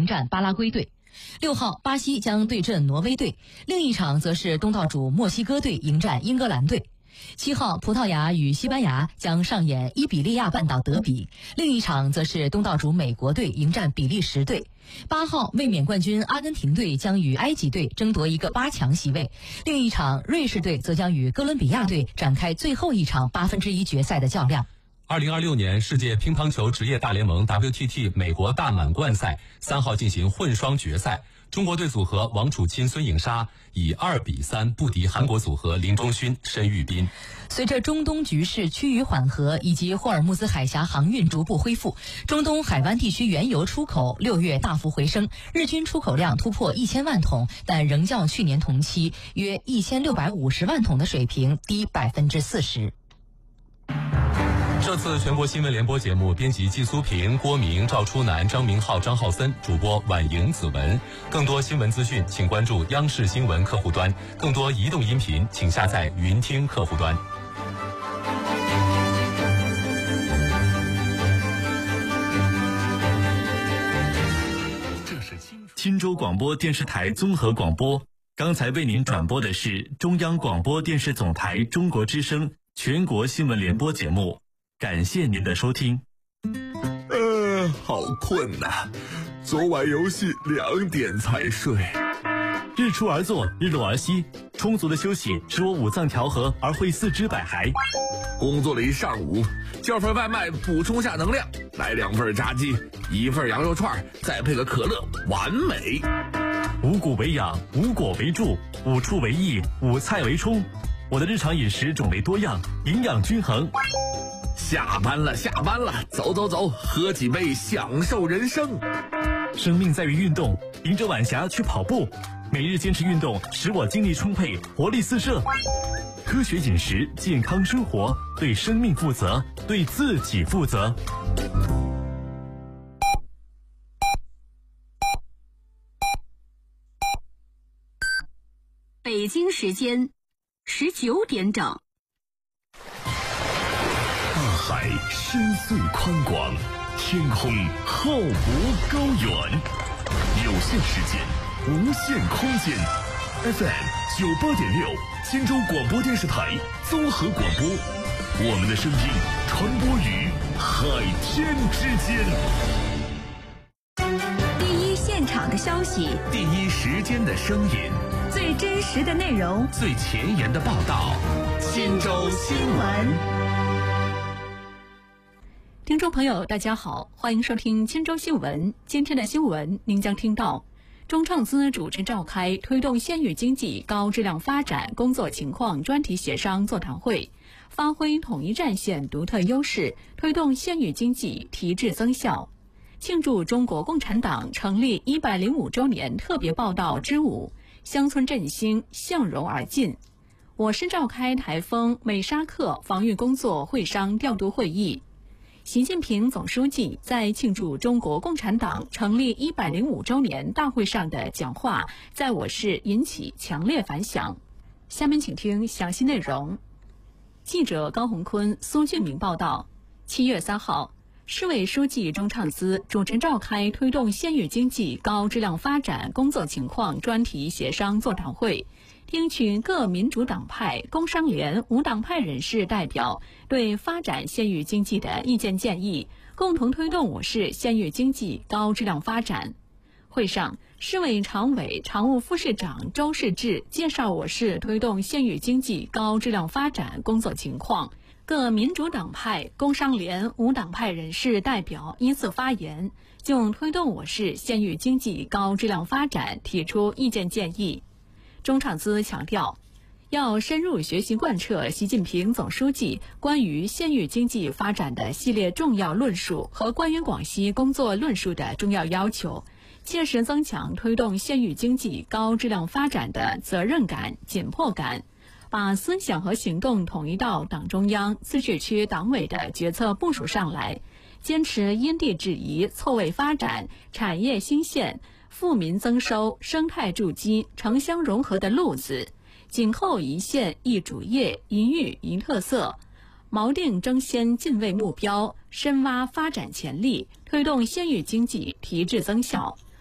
迎战巴拉圭队。6号，巴西将对阵挪威队，另一场则是东道主墨西哥队迎战英格兰队。7号，葡萄牙与西班牙将上演伊比利亚半岛德比，另一场则是东道主美国队迎战比利时队。8号，卫冕冠军阿根廷队将与埃及队争夺一个8强席位，另一场瑞士队则将与哥伦比亚队展开最后一场1/8决赛的较量。 2026年世界乒乓球职业大联盟 WTT 美国大满贯赛3号进行混双决赛，中国队组合王楚钦、孙颖莎以2-3不敌韩国组合林中勋、申玉斌。 随着中东局势趋于缓和以及霍尔木兹海峡航运逐步恢复，中东海湾地区原油出口6月大幅回升，日均出口量突破1000万桶，但仍较去年同期约1650万桶的水平低40%。 这次全国新闻联播节目编辑季苏平、郭明、赵初南、张明浩、张浩森，主播婉莹、子文。更多新闻资讯请关注央视新闻客户端，更多移动音频请下载云听客户端。 这是钦州广播电视台综合广播，刚才为您转播的是中央广播电视总台中国之声全国新闻联播节目。感谢您的收听。 好困呐，昨晚游戏2点才睡。 日出而作，日落而息，充足的休息使我五脏调和而会四肢百骸。 工作了一上午，叫份外卖补充下能量，来2份炸鸡，1份羊肉串，再配个可乐，完美。 五谷为养，五果为助，五畜为益，五菜为充。我的日常饮食种类多样，营养均衡。 下班了，走，喝几杯，享受人生。 生命在于运动，迎着晚霞去跑步，每日坚持运动，使我精力充沛，活力四射。科学饮食，健康生活，对生命负责，对自己负责。 北京时间19点整。 大海深邃宽广，天空浩博高远，有限时间，无限空间。FM 98.6，荆州广播电视台综合广播，我们的声音传播于海天之间。第一现场的消息， 第一时间的声音， 最真实的内容， 最前沿的报道。 荆州新闻。 听众朋友大家好，欢迎收听荆州新闻。今天的新闻您将听到，中创资主持召开推动县域经济高质量发展工作情况专题协商座谈会，发挥统一战线独特优势，推动县域经济提质增效。庆祝中国共产党成立105周年特别报道之5，乡村振兴向荣而进。我市召开台风美沙克防御工作会商调度会议。习近平总书记在庆祝中国共产党成立105周年大会上的讲话，在我市引起强烈反响。下面请听详细内容。记者高红坤、苏俊明报道，7月3号，市委书记钟畅思主持召开推动县域经济高质量发展工作情况专题协商座谈会，听取各民主党派、工商联、无党派人士代表对发展县域经济的意见建议，共同推动我市县域经济高质量发展。会上，市委常委、常务副市长周世志介绍我市推动县域经济高质量发展工作情况，各民主党派、工商联、无党派人士代表依次发言，就推动我市县域经济高质量发展提出意见建议。钟畅思强调，要深入学习贯彻习近平总书记关于县域经济发展的系列重要论述和关于广西工作论述的重要要求，切实增强推动县域经济高质量发展的责任感、紧迫感，把思想和行动统一到党中央、自治区党委的决策部署上来，坚持因地制宜、错位发展、产业兴县、富民增收、生态筑基、城乡融合的路子，紧扣一县一主业、一域一特色，锚定争先进位目标，深挖发展潜力，推动县域经济提质增效。